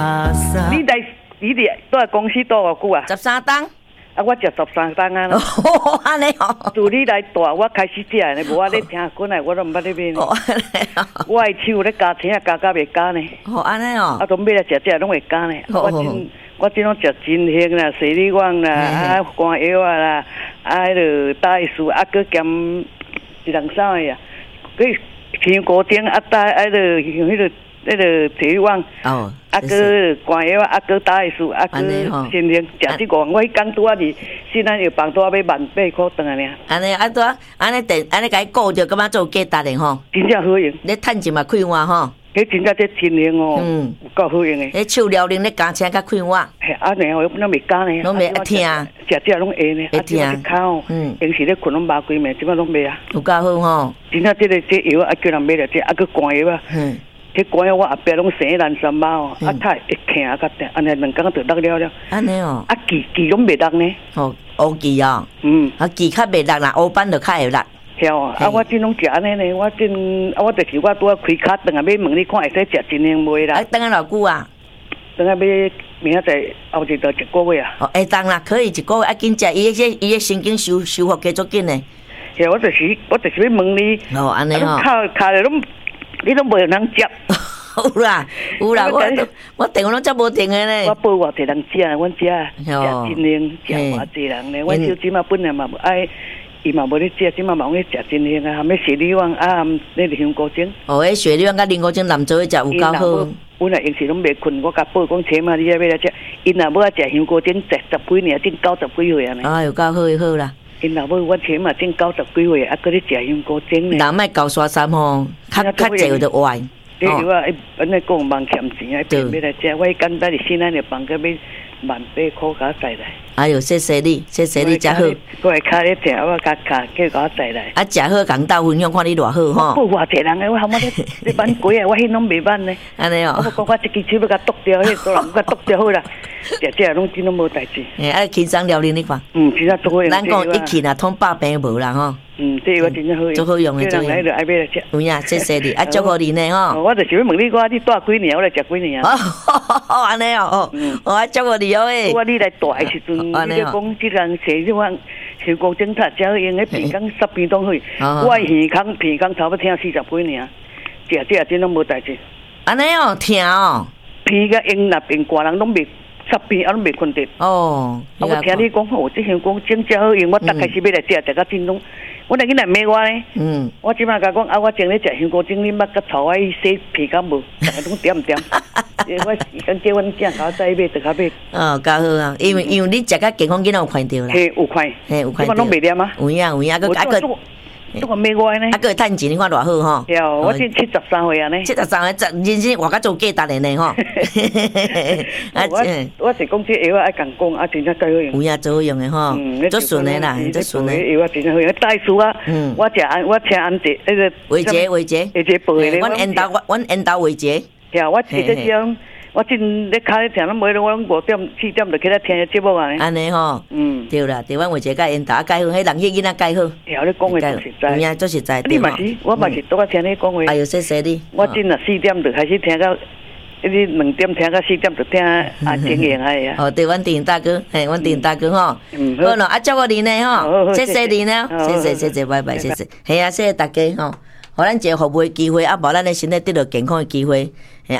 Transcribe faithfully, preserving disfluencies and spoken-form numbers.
你来你伫在公司多偌久啊？ 十三档。 啊，我食十三档啊！ 哦，安尼哦。 自你来带，我开始食呢，无我咧听，本来我都毋捌咧买呢。 哦，安尼哦。 我的手咧加青啊，加加袂加呢。 哦，安尼哦。 啊，都买来食食拢会加呢。我真我真拢食金香啦、水利旺啦、啊肝药啊啦，啊迄个大树啊，佮兼一两三个啊，佮香菇丁啊，大啊个用迄个。那个体育网， 哦， 啊个关药啊个大树啊个新兴，食这个我迄工拄啊是，现在又房拄啊要万八块顿啊尔。 安尼啊拄啊，安尼电安尼甲伊顾着，感觉做价值的吼。 真正好用。 你趁钱嘛开碗吼。 迄真正这新兴哦，嗯，有够好用的。 迄手撩灵咧加青甲开碗。 嘿，啊然后那袂加呢， 拢袂一听， 食食拢会呢， 一听。 口，嗯，平时咧困拢麻规暝，即摆拢袂啊。 有够好吼。 真正这个这药啊叫人买了这啊个关药啊。嗯。迄管药我后壁拢生烂三包哦，啊太会疼啊，甲安尼两工就落了了。 安尼哦。 啊记记拢袂落呢。 哦，乌记哦。 嗯。 啊记较袂落啦，乌斑就较会落。 晓啊，啊我真拢食安尼呢，我真啊我就是我拄啊开卡，等下要问你看会使食真灵袂啦。 啊，等下偌久啊？ 等下要明仔载后日就一个月啊。 哦，会当啦，可以一个月啊，紧食，伊迄伊迄神经修修复加足紧呢。 是，我就是我就是要问你。 哦，安尼哦。 靠靠咧拢，你拢袂人接。 有啦，有啦，我我电话拢接无停的呢。 我报偌济人食，阮食食真灵，食偌济人呢。阮手指嘛本来嘛爱，伊嘛无咧食，即嘛嘛咧食真灵啊，含咩雪里旺啊，那个香菇精。 哦，迄雪里旺甲林菇精南做伙食有够好。 阮若用时拢袂困，我甲报讲车嘛，你要来食，因若要食香菇精，食十几年，正九十几岁啊呢。 啊，有够好好啦。 因若要我车嘛，正九十几岁，啊，搁咧食香菇精呢。 人莫高山山吼，较较济有得歪。 你如果一本来讲忙欠钱啊，变要来食，我简单是先咱就放个要万八块甲载来。 哎呦，谢谢你，谢谢你，真好。 我会卡咧听，我甲卡叫甲载来。 啊，真好，共斗分享，看你偌好吼。 我偌济人诶，我含我咧咧挽鬼啊，我迄拢袂挽呢。 安尼哦。 我讲我一支手要甲剁掉，迄多人甲剁掉好啦。食食拢真拢无代志。 诶，啊，轻松聊恁你看。 嗯，真正做好用。 咱讲一去若通百病无啦吼。 嗯，这我真正好用。 做好用诶，做用。 爱买来食。 有影，谢谢你，啊，祝福你呢吼。 我就是要问你，我你带几年，我来食几年啊？ 哦，安尼哦，哦，我祝福你哦诶。 我你来带诶时阵，你咧讲即人写即款香菇警察，只好用迄鼻孔塞鼻洞去。我鼻孔鼻孔差不多听四十几年，食食真拢无代志。 安尼哦，听哦。 鼻甲用那边寡人拢袂塞鼻，啊拢袂困得。 哦。 啊，我听你讲，哦，这香菇真正好用，我逐开始要来食，食到真拢。我来囡仔骂我呢，嗯，我即摆甲讲啊，我前咧食香菇精，你捌甲臭我伊洗鼻孔无？逐个拢点毋点？我时间叫阮囝甲我再买，逐个买。 哦，够好啊，因为因为你食甲健康囡仔有看到啦。 嘿，有看， 嘿有看到。 我拢袂念啊。 有影有影，个啊个。 这个骂我呢？ 啊个趁钱，你看偌好吼。 对，我今七十三岁啊呢。 七十三岁，人生活甲做价值的呢吼。 我我是讲这药爱共讲，啊真正够好用。 有影做好用的吼，做顺的啦，做顺的。 药啊真正好用，大树啊，我食安我请安姐那个。 维杰维杰。 维杰报的。 阮缘投阮缘投维杰。 对，我记得种。我真咧卡咧听，拢袂了，我拢五点四点就起来听节目啊。 安尼吼，嗯，对啦，对，阮为一个因头介好，迄人迄囡仔介好。 对，你讲话做实在， 有影做实在。 你嘛是，我嘛是拄仔听你讲话。 哎呦，谢谢你。 我真啊四点就开始听到，一日两点听到四点就听啊经营哎呀。 哦，对，阮电大哥，嘿，阮电大哥吼。嗯。好咯，啊，祝福你呢吼，谢谢你呢，谢谢谢谢，拜拜，谢谢。系啊，谢谢大家吼，互咱一个服务的机会，啊，无咱的身体得到健康的机会。